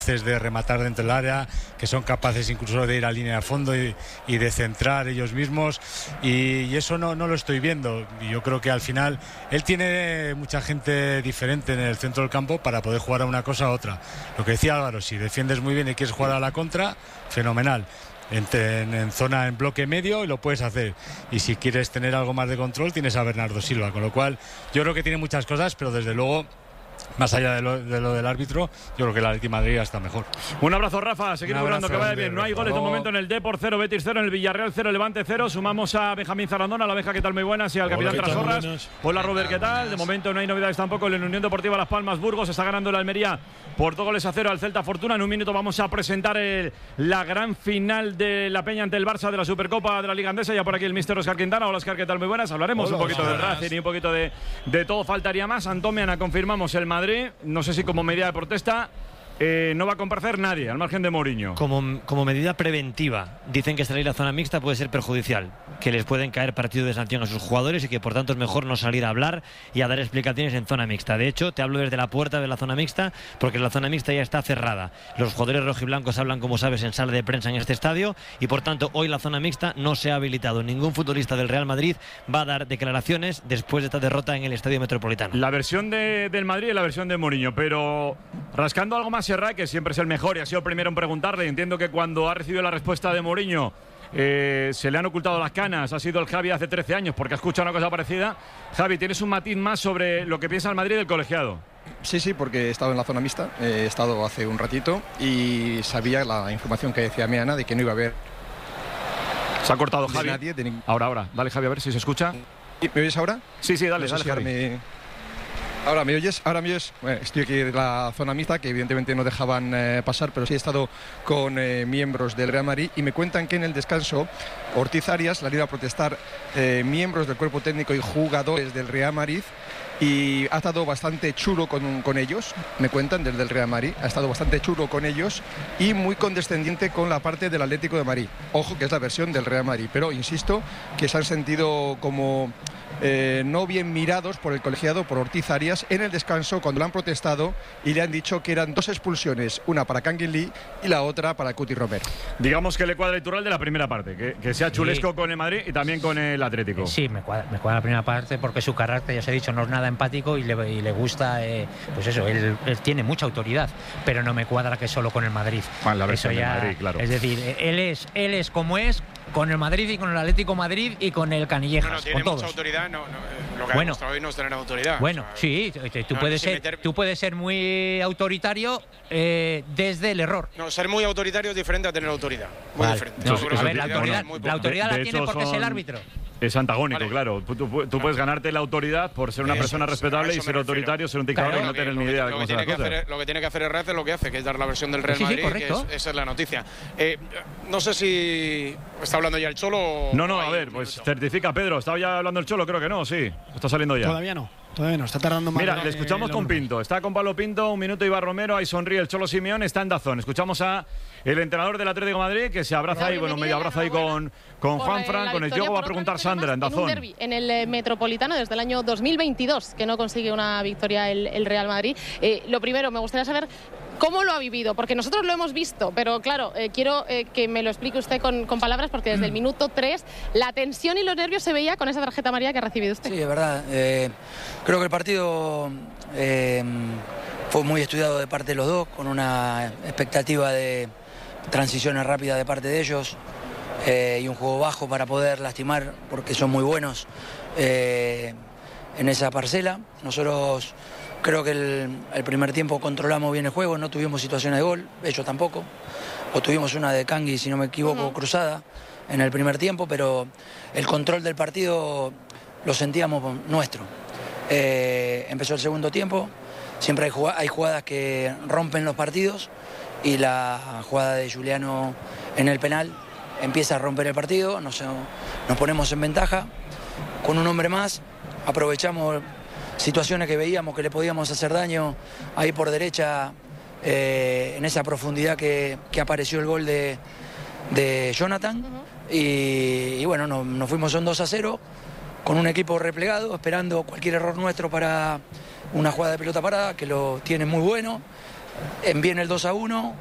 de rematar dentro del área, que son capaces incluso de ir a línea de fondo y de centrar ellos mismos, y eso no lo estoy viendo. Y yo creo que al final él tiene mucha gente diferente en el centro del campo para poder jugar a una cosa a otra. Lo que decía Álvaro, si defiendes muy bien y quieres jugar a la contra, fenomenal. En zona, en bloque medio, y lo puedes hacer. Y si quieres tener algo más de control, tienes a Bernardo Silva, con lo cual yo creo que tiene muchas cosas, pero desde luego, más allá de lo del árbitro, yo creo que el Atleti Madrid está mejor. Un abrazo, Rafa, seguimos hablando, que vaya bien. No hay goles de momento en el Depor 0, Betis 0, en el Villarreal 0, Levante 0. Sumamos a Benjamín Zarandona, la Abeja, ¿qué tal? Muy buenas, y al capitán Trasorras. Hola, Robert, ¿qué tal? De momento no hay novedades tampoco en la Unión Deportiva Las Palmas Burgos. Está ganando la Almería por 2-0 al Celta Fortuna. En un minuto vamos a presentar la gran final de la Peña ante el Barça de la Supercopa de la Liga Andesa. Ya por aquí el míster Óscar Quintana. Hola, Óscar, ¿qué tal? Muy buenas. Hablaremos un poquito del Racing y un poquito de todo. Faltaría más. Antón Meana, confirmamos el Madrid. No sé si como medida de protesta no va a comparecer nadie, al margen de Mourinho. Como medida preventiva, dicen que salir a zona mixta puede ser perjudicial, que les pueden caer partidos de sanción a sus jugadores y que por tanto es mejor no salir a hablar y a dar explicaciones en zona mixta. De hecho, te hablo desde la puerta de la zona mixta, porque la zona mixta ya está cerrada. Los jugadores rojiblancos hablan, como sabes, en sala de prensa en este estadio, y por tanto hoy la zona mixta no se ha habilitado. Ningún futbolista del Real Madrid va a dar declaraciones después de esta derrota en el Estadio Metropolitano. La versión del Madrid y la versión de Mourinho, pero rascando algo más, Serra, que siempre es el mejor y ha sido el primero en preguntarle. Entiendo que cuando ha recibido la respuesta de Mourinho se le han ocultado las canas. Ha sido el Javi hace 13 años porque ha escuchado una cosa parecida. Javi, ¿tienes un matiz más sobre lo que piensa el Madrid del colegiado? Sí, porque he estado en la zona mixta, he estado hace un ratito y sabía la información que decía Meana de que no iba a haber. Se ha cortado Javi. Nadie, Ahora, dale, Javi, a ver si se escucha. ¿Me oyes ahora? Sí, dale, no sé si Javi. ¿Ahora me oyes? Bueno, estoy aquí en la zona mixta, que evidentemente no dejaban pasar, pero sí he estado con miembros del Real Madrid y me cuentan que en el descanso Ortiz Arias le han ido a protestar miembros del cuerpo técnico y jugadores del Real Madrid, y ha estado bastante chulo con ellos, me cuentan desde el Real Madrid, ha estado bastante chulo con ellos y muy condescendiente con la parte del Atlético de Madrid. Ojo, que es la versión del Real Madrid, pero insisto que se han sentido como no bien mirados por el colegiado, por Ortiz Arias, en el descanso cuando le han protestado y le han dicho que eran 2 expulsiones, una para Kangin Lee y la otra para Cuti Romero. Digamos que le cuadra el Iturralde de la primera parte, que sea chulesco con el Madrid y también con el Atlético. Sí, me cuadra la primera parte porque su carácter, ya os he dicho, no es nada empático y le gusta, pues eso, él tiene mucha autoridad, pero no me cuadra que solo con el Madrid. La versión eso ya, del Madrid, claro. Es decir, él es como es con el Madrid y con el Atlético Madrid y con el Canillejas. No tiene con mucha todos. autoridad, lo que ha demostrado hoy no es tener autoridad. Bueno, o sea, sí, tú puedes ser muy autoritario desde el error. No, ser muy autoritario es diferente a tener autoridad. Muy diferente. A ver, la autoridad la tiene porque es el árbitro. Es antagónico, claro. Tú puedes ganarte la autoridad por ser una persona respetable y ser autoritario, ser un dictador y no tener ni idea de cómo se las cosas. Lo que tiene que hacer Herrera es lo que hace, que es dar la versión del Real Madrid, que esa es la noticia. No sé si está hablando ya el Cholo. No, a ver, pues certifica Pedro. ¿Estaba ya hablando el Cholo? Creo que no, sí. Está saliendo ya. Todavía no, está tardando más. Mira, le escuchamos con Pinto. Está con Pablo Pinto, un minuto Ibar Romero, ahí sonríe el Cholo Simeone, está en Dazón. Escuchamos a el entrenador del Atlético de Madrid, que se abraza ahí, medio abraza ahí con Juanfran, con el Yogo. Va a preguntar Sandra en Dazón. Un derbi en el Metropolitano desde el año 2022, que no consigue una victoria el Real Madrid. Lo primero, me gustaría saber cómo lo ha vivido, porque nosotros lo hemos visto, pero claro, quiero que me lo explique usted con palabras, porque desde el minuto 3 la tensión y los nervios se veía con esa tarjeta amarilla que ha recibido usted. Sí, es verdad. Creo que el partido fue muy estudiado de parte de los dos, con una expectativa de transiciones rápidas de parte de ellos y un juego bajo para poder lastimar, porque son muy buenos en esa parcela. Nosotros creo que el primer tiempo controlamos bien el juego, no tuvimos situaciones de gol, ellos tampoco. O tuvimos una de Kangui, si no me equivoco, cruzada en el primer tiempo, pero el control del partido lo sentíamos nuestro. Empezó el segundo tiempo, siempre hay jugadas que rompen los partidos y la jugada de Juliano en el penal empieza a romper el partido, nos ponemos en ventaja, con un hombre más, aprovechamos situaciones que veíamos que le podíamos hacer daño ahí por derecha, en esa profundidad que apareció el gol de Jonathan, y bueno, nos fuimos un 2-0 con un equipo replegado, esperando cualquier error nuestro para una jugada de pelota parada, que lo tiene muy bueno, Viene el 2-1,